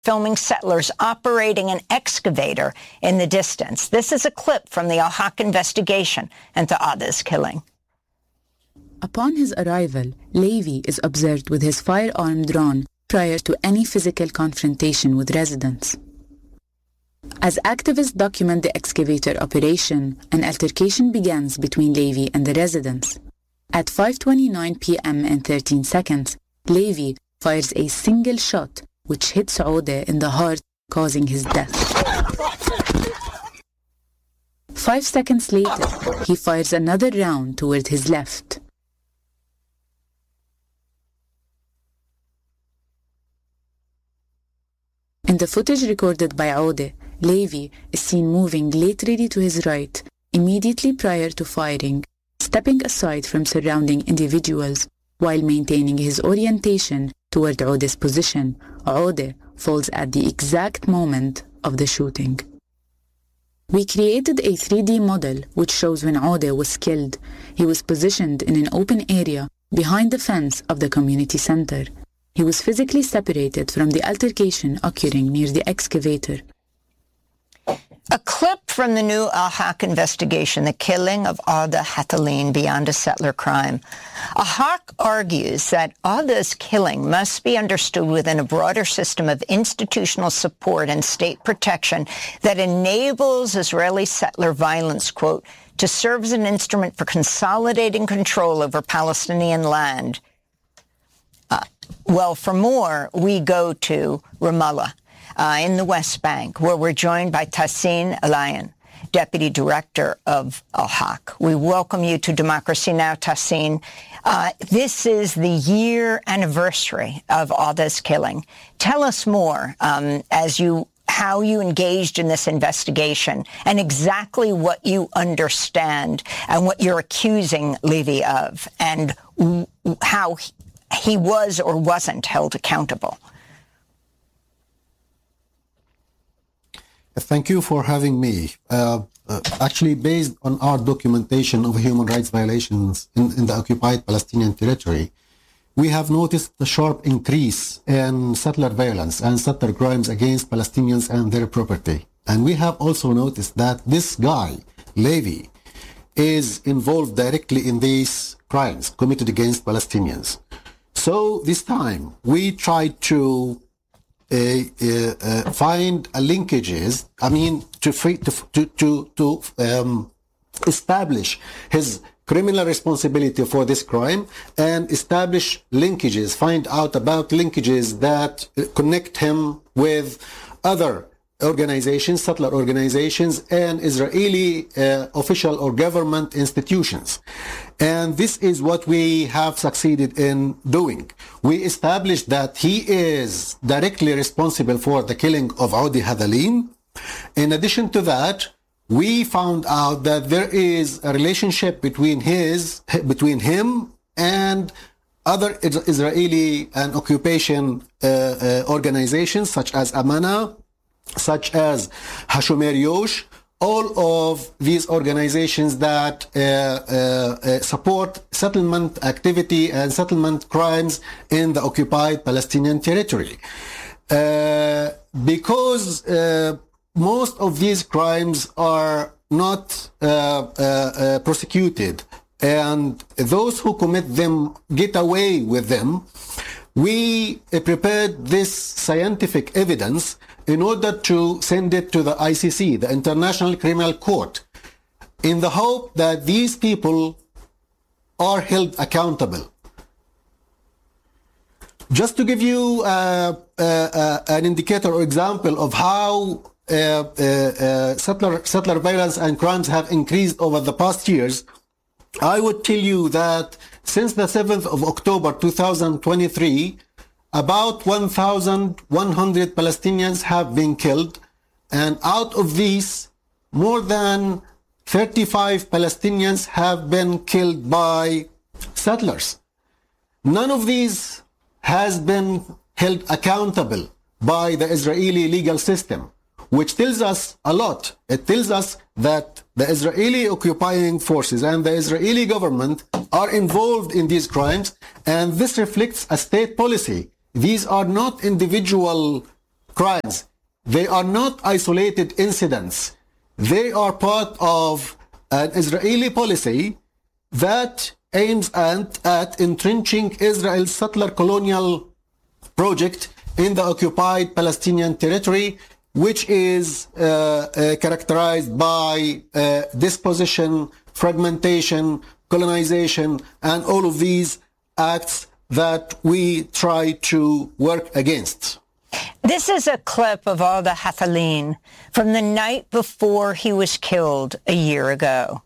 filming settlers operating an excavator in the distance. This is a clip from the Al-Haq investigation into Adda's killing. Upon his arrival, Levy is observed with his firearm drawn prior to any physical confrontation with residents. As activists document the excavator operation, an altercation begins between Levy and the residents. At 5:29 p.m. and 13 seconds, Levy fires a single shot which hits Odeh in the heart, causing his death. 5 seconds later, he fires another round toward his left. In the footage recorded by Odeh, Levy is seen moving laterally to his right immediately prior to firing, stepping aside from surrounding individuals while maintaining his orientation toward Odeh's position. Odeh falls at the exact moment of the shooting. We created a 3D model which shows when Odeh was killed. He was positioned in an open area behind the fence of the community center. He was physically separated from the altercation occurring near the excavator. A clip from the new Al-Haq investigation, the killing of Adda Hattalin beyond a settler crime. Al-Haq argues that Adda's killing must be understood within a broader system of institutional support and state protection that enables Israeli settler violence, quote, to serve as an instrument for consolidating control over Palestinian land. Well, for more, we go to Ramallah. In the West Bank, where we're joined by Tassin Alayan, Deputy Director of Al-Haq. We welcome you to Democracy Now!, Tassin. This is the year anniversary of Adda's killing. Tell us more how you engaged in this investigation and exactly what you understand and what you're accusing Levy of and how he was or wasn't held accountable. Thank you for having me. Actually, based on our documentation of human rights violations in the occupied Palestinian territory, we have noticed a sharp increase in settler violence and settler crimes against Palestinians and their property. And we have also noticed that this guy, Levy, is involved directly in these crimes committed against Palestinians. So this time, we tried to find linkages. I mean, to establish his criminal responsibility for this crime and establish linkages, find out about linkages that connect him with other organizations, settler organizations, and Israeli official or government institutions. And this is what we have succeeded in doing. We established that he is directly responsible for the killing of Odeh Hattalin. In addition to that, we found out that there is a relationship between him and other Israeli and occupation organizations such as Amana, such as Hashomer Yosh, all of these organizations that support settlement activity and settlement crimes in the occupied Palestinian territory. Because most of these crimes are not prosecuted, and those who commit them get away with them, we prepared this scientific evidence in order to send it to the ICC, the International Criminal Court, in the hope that these people are held accountable. Just to give you an indicator or example of how settler violence and crimes have increased over the past years, I would tell you that since the 7th of October 2023, about 1,100 Palestinians have been killed, and out of these, more than 35 Palestinians have been killed by settlers. None of these has been held accountable by the Israeli legal system, which tells us a lot. It tells us that the Israeli occupying forces and the Israeli government are involved in these crimes, and this reflects a state policy. These are not individual crimes. They are not isolated incidents. They are part of an Israeli policy that aims at entrenching Israel's settler colonial project in the occupied Palestinian territory, which is characterized by dispossession, fragmentation, colonization, and all of these acts that we try to work against. This is a clip of Alda Hathalin from the night before he was killed a year ago.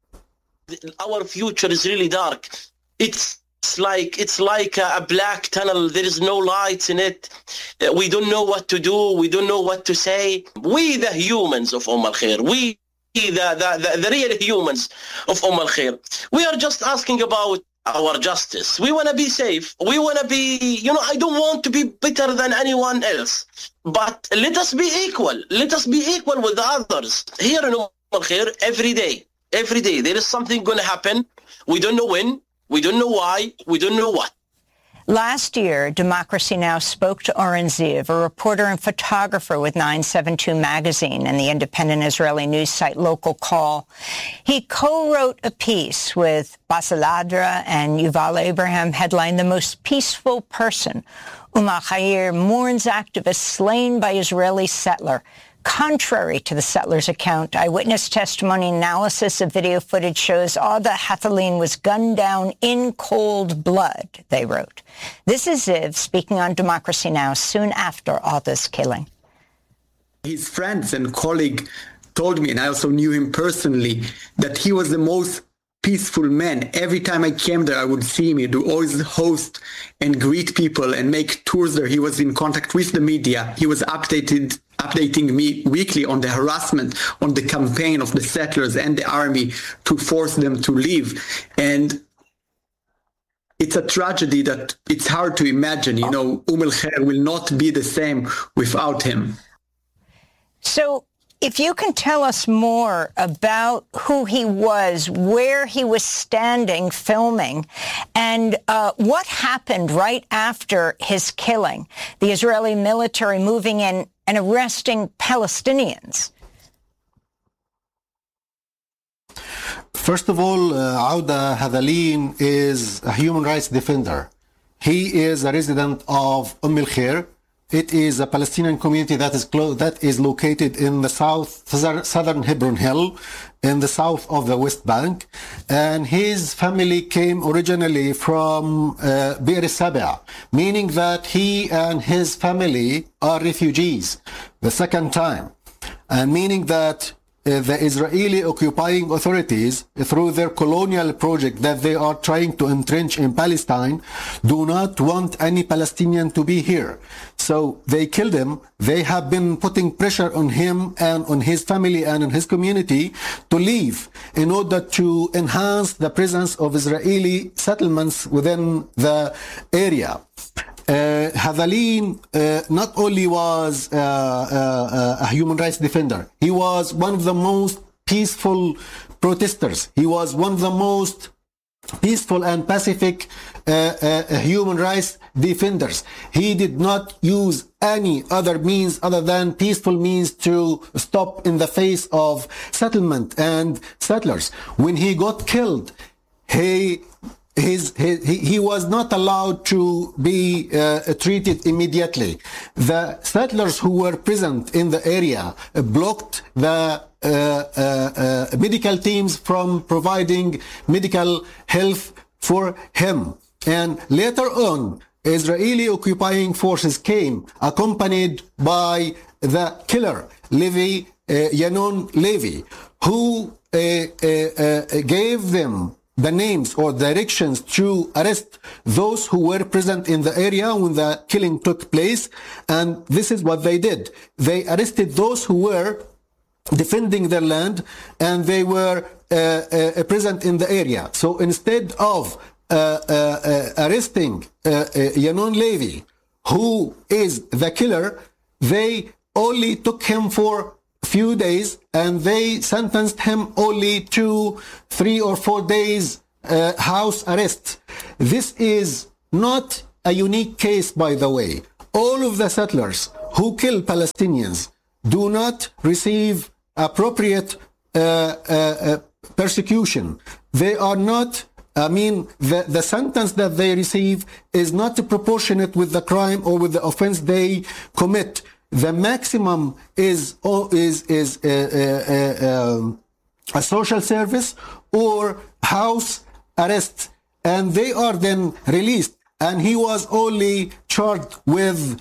Our future is really dark. It's like a black tunnel. There is no lights in it. We don't know what to do. We don't know what to say. We, the humans of Al-Khair, we, the real humans of Al-Khair, we are just asking about our justice. We want to be safe. We want to be, I don't want to be better than anyone else. But let us be equal. Let us be equal with the others. Here in Al-Khair, every day, there is something going to happen. We don't know when. We don't know why. We don't know what. Last year, Democracy Now! Spoke to Oren Ziv, a reporter and photographer with 972 magazine and the independent Israeli news site Local Call. He co-wrote a piece with Bassel Adra and Yuval Abraham headlined "The Most Peaceful Person." Al-Khair mourns activists slain by Israeli settler. Contrary to the settler's account, eyewitness testimony analysis of video footage shows Alda Hathalin was gunned down in cold blood, they wrote. This is Ziv speaking on Democracy Now! Soon after Alda's killing. His friends and colleague told me, and I also knew him personally, that he was the most peaceful man. Every time I came there, I would see him. He would always host and greet people and make tours there. He was in contact with the media. He was updating me weekly on the harassment, on the campaign of the settlers and the army to force them to leave. And it's a tragedy that it's hard to imagine. Al-Khair will not be the same without him. So if you can tell us more about who he was, where he was standing filming, and what happened right after his killing, the Israeli military moving in and arresting Palestinians. First of all, Alda Hathalin is a human rights defender. He is a resident of Al-Khair. It is a Palestinian community that is located in the southern Hebron Hill, in the south of the West Bank. And his family came originally from Bir Sabah, meaning that he and his family are refugees the second time. And meaning that the Israeli occupying authorities, through their colonial project that they are trying to entrench in Palestine, do not want any Palestinian to be here. So they killed him. They have been putting pressure on him and on his family and on his community to leave in order to enhance the presence of Israeli settlements within the area. Hathalin not only was a human rights defender, he was one of the most peaceful protesters. He was one of the most peaceful and pacific human rights defenders. He did not use any other means other than peaceful means to stop in the face of settlement and settlers. When he got killed, he was not allowed to be treated immediately. The settlers who were present in the area blocked the medical teams from providing medical health for him. And later on, Israeli occupying forces came accompanied by the killer, Yanon Levy, who gave them the names or directions to arrest those who were present in the area when the killing took place. And this is what they did. They arrested those who were defending their land and they were present in the area. So instead of arresting Yanon Levy, who is the killer, they only took him for few days and they sentenced him only to 3 or 4 days house arrest. This is not a unique case, by the way. All of the settlers who kill Palestinians do not receive appropriate persecution. They are not, the sentence that they receive is not proportionate with the crime or with the offense they commit. The maximum is a social service or house arrest, and they are then released. And he was only charged with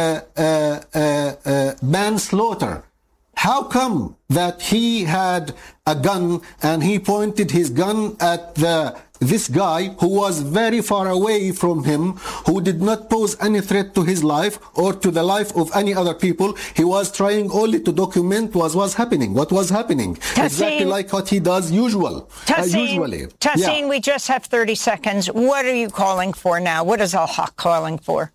manslaughter. How come that he had a gun and he pointed his gun at this guy who was very far away from him, who did not pose any threat to his life or to the life of any other people? He was trying only to document what was happening. Tassin, exactly like what he does usually. Tassin, we just have 30 seconds. What are you calling for now? What is Al-Haq calling for?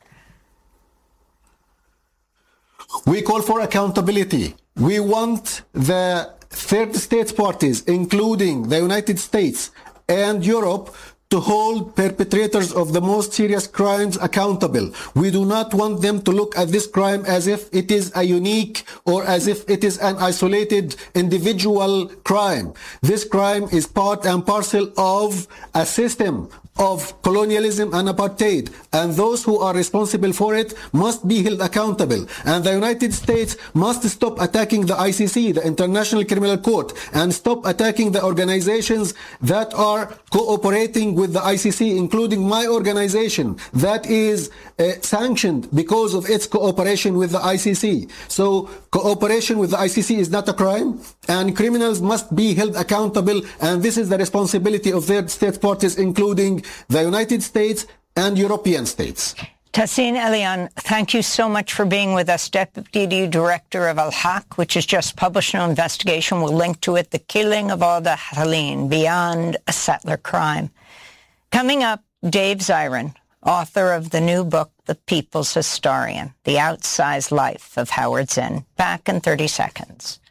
We call for accountability. We want the third state parties, including the United States and Europe, to hold perpetrators of the most serious crimes accountable. We do not want them to look at this crime as if it is a unique or as if it is an isolated individual crime. This crime is part and parcel of a system of colonialism and apartheid, and those who are responsible for it must be held accountable. And the United States must stop attacking the ICC, the International Criminal Court, and stop attacking the organizations that are cooperating with the ICC, including my organization that is sanctioned because of its cooperation with the ICC. So cooperation with the ICC is not a crime, and criminals must be held accountable, and this is the responsibility of third state parties, including the United States and European states. Tassin Elian, thank you so much for being with us, Deputy Director of Al-Haq, which has just published an investigation. We'll link to it, The Killing of Alda Haline, Beyond a Settler Crime. Coming up, Dave Zirin, author of the new book, The People's Historian, The Outsized Life of Howard Zinn. Back in 30 seconds.